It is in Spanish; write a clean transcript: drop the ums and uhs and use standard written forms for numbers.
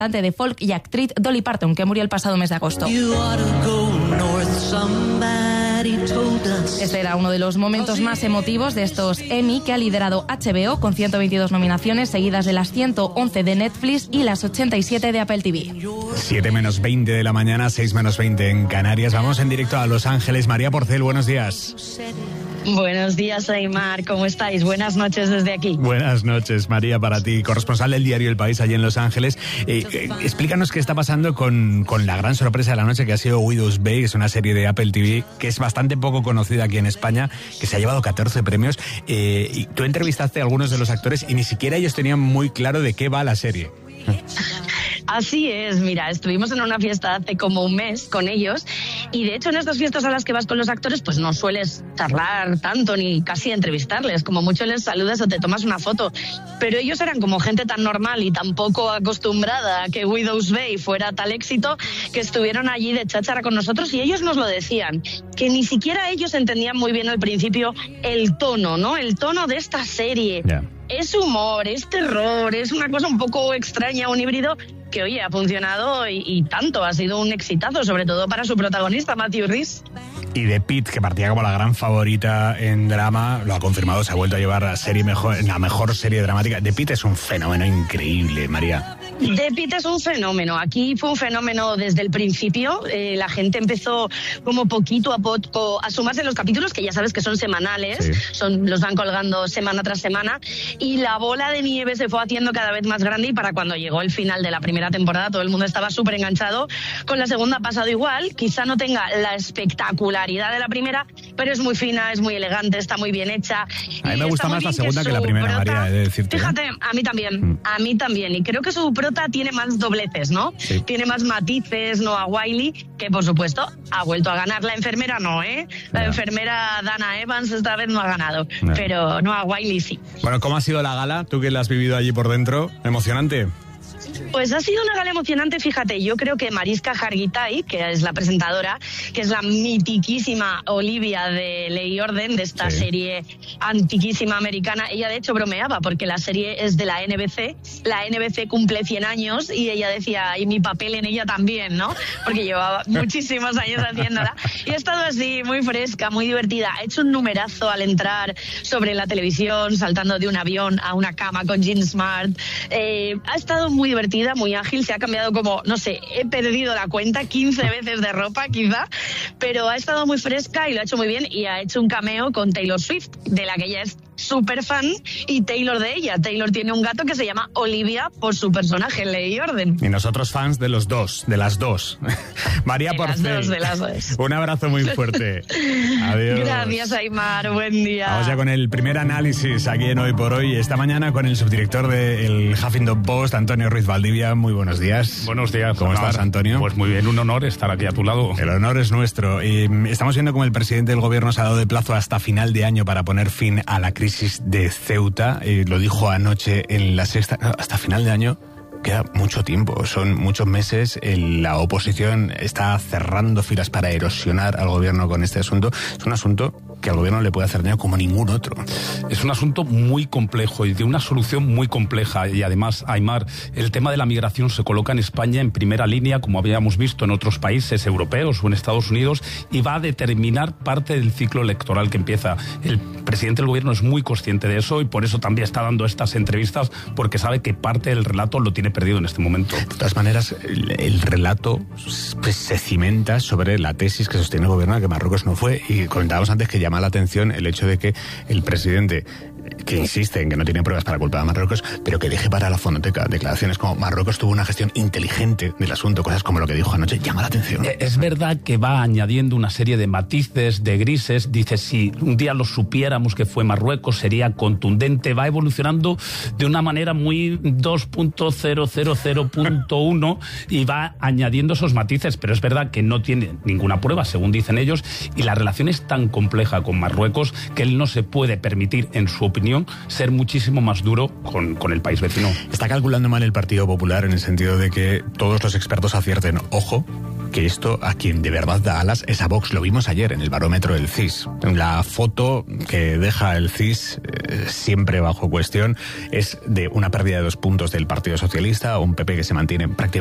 cantante de folk y actriz Dolly Parton, que murió el pasado mes de agosto. Este era uno de los momentos más emotivos de estos Emmy que ha liderado HBO, con 122 nominaciones, seguidas de las 111 de Netflix y las 87 de Apple TV. 7 menos 20 de la mañana, 6 menos 20 en Canarias. Vamos en directo a Los Ángeles. María Porcel, buenos días. Buenos días, Aimar. ¿Cómo estáis? Buenas noches desde aquí. Buenas noches, María, para ti, corresponsal del diario El País allí en Los Ángeles. Explícanos qué está pasando con la gran sorpresa de la noche, que ha sido Widow's Bay, que es una serie de Apple TV que es bastante poco conocida aquí en España, que se ha llevado 14 premios. Y tú entrevistaste a algunos de los actores y ni siquiera ellos tenían muy claro de qué va la serie. Así es, mira, estuvimos en una fiesta hace como un mes con ellos y de hecho en estas fiestas a las que vas con los actores pues no sueles charlar tanto ni casi entrevistarles, como mucho les saludas o te tomas una foto, pero ellos eran como gente tan normal y tan poco acostumbrada a que Widow's Bay fuera tal éxito que estuvieron allí de cháchara con nosotros y ellos nos lo decían, que ni siquiera ellos entendían muy bien al principio el tono, ¿no? El tono de esta serie. Yeah. Es humor, es terror, es una cosa un poco extraña, un híbrido que, oye, ha funcionado y tanto, ha sido un exitazo, sobre todo para su protagonista, Matthew Rhys. Y de Pitt, que partía como la gran favorita en drama, lo ha confirmado, se ha vuelto a llevar la mejor serie dramática. De Pitt es un fenómeno increíble, María. De Pitt es un fenómeno. Aquí fue un fenómeno desde el principio. La gente empezó como poquito a poco a sumarse en los capítulos, que ya sabes que son semanales, sí. Los van colgando semana tras semana, y la bola de nieve se fue haciendo cada vez más grande y para cuando llegó el final de la primera temporada todo el mundo estaba súper enganchado. Con la segunda ha pasado igual, quizá no tenga la espectacularidad de la primera, pero es muy fina, es muy elegante, está muy bien hecha. A mí me gusta más la segunda que la primera, prota, María, he de decirte. Fíjate, a mí también, y creo que su prota tiene más dobleces, ¿no? Sí. Tiene más matices, Noah Wyle, que por supuesto ha vuelto a ganar. La enfermera no, ¿eh? La enfermera Dana Evans esta vez no ha ganado, pero Noah Wyle sí. Bueno, ¿cómo ha sido la gala? Tú que la has vivido allí por dentro, ¿emocionante? Pues ha sido una gala emocionante, fíjate, yo creo que Mariska Hargitay, que es la presentadora, que es la mitiquísima Olivia de Ley y Orden, de esta serie antiquísima americana, ella de hecho bromeaba porque la serie es de la NBC cumple 100 años y ella decía, y mi papel en ella también, ¿no? Porque llevaba muchísimos años haciéndola y ha estado así, muy fresca, muy divertida, ha hecho un numerazo al entrar sobre la televisión, saltando de un avión a una cama con Jean Smart, ha estado muy divertida, muy ágil, se ha cambiado como, no sé, he perdido la cuenta, 15 veces de ropa quizá, pero ha estado muy fresca y lo ha hecho muy bien y ha hecho un cameo con Taylor Swift, de la que ella es súper fan, y Taylor de ella. Taylor tiene un gato que se llama Olivia por su personaje en Ley y Orden. Y nosotros fans de las dos. María Porcel, de las dos. Un abrazo muy fuerte. Adiós. Gracias, Aimar. Buen día. Vamos ya con el primer análisis aquí en Hoy por Hoy. Esta mañana con el subdirector del Huffington Post, Antonio Ruiz Valdivia. Muy buenos días. Buenos días. ¿Cómo estás, Antonio? Pues muy bien, un honor estar aquí a tu lado. El honor es nuestro. Estamos viendo cómo el presidente del gobierno se ha dado de plazo hasta final de año para poner fin a la crisis de Ceuta. Lo dijo anoche en la sexta. Hasta final de año queda mucho tiempo, son muchos meses. La oposición está cerrando filas para erosionar al gobierno con este asunto. Es un asunto que al gobierno le puede hacer daño como ningún otro. Es un asunto muy complejo y de una solución muy compleja. Y además, Aimar, el tema de la migración se coloca en España en primera línea, como habíamos visto en otros países europeos o en Estados Unidos, y va a determinar parte del ciclo electoral que empieza. El presidente del gobierno es muy consciente de eso y por eso también está dando estas entrevistas, porque sabe que parte del relato lo tiene perdido en este momento. De todas maneras, el relato pues, se cimenta sobre la tesis que sostiene el gobierno de que Marruecos no fue, y comentábamos antes que llama la atención el hecho de que el presidente, que insiste en que no tiene pruebas para culpar a Marruecos, pero que deje para la fonoteca declaraciones como Marruecos tuvo una gestión inteligente del asunto, cosas como lo que dijo anoche, llama la atención. Es verdad que va añadiendo una serie de matices, de grises, dice, si un día lo supiéramos que fue Marruecos sería contundente, va evolucionando de una manera muy 2.000.1 y va añadiendo esos matices, pero es verdad que no tiene ninguna prueba, según dicen ellos, y la relación es tan compleja con Marruecos que él no se puede permitir, en su opinión, ser muchísimo más duro con el país vecino. Está calculando mal el Partido Popular en el sentido de que todos los expertos acierten, ojo, que esto a quien de verdad da alas es a Vox. Lo vimos ayer en el barómetro del CIS. La foto que deja el CIS, siempre bajo cuestión, es de una pérdida de 2 puntos del Partido Socialista, un PP que se mantiene prácticamente